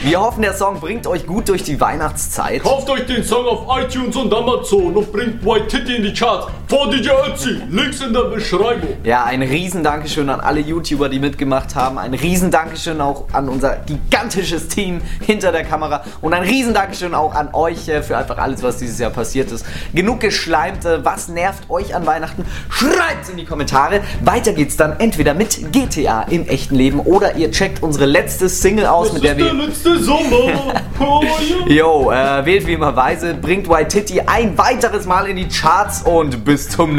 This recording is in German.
Wir hoffen, der Song bringt euch gut durch die Weihnachtszeit. Kauft euch den Song auf iTunes und Amazon und bringt White Titty in die Charts vor DJ Ötzi. Links in der Beschreibung. Ja, ein riesen Dankeschön an alle YouTuber, die mitgemacht haben. Ein riesen Dankeschön auch an unser gigantisches Team hinter der Kamera. Und ein riesen Dankeschön auch an euch für einfach alles, was dieses Jahr passiert ist. Genug geschleimt. Was nervt euch an Weihnachten? Schreibt's in die Kommentare. Weiter geht's dann entweder mit GTA im echten Leben oder ihr checkt unsere letzte Single aus, Das mit der ist wir... der letzte Sommer. Oh, yeah. Jo, wählt wie immer weise, bringt White Titty ein weiteres Mal in die Charts und bis zum